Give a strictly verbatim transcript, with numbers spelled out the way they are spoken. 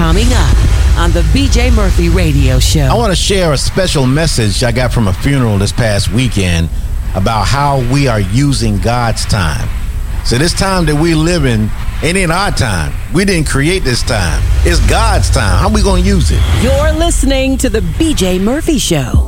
Coming up on the B J Murphy Radio Show. I want to share a special message I got from a funeral this past weekend about how we are using God's time. So this time that we live in ain't in our time. We didn't create this time. It's God's time. How are we going to use it? You're listening to the B J Murphy Show.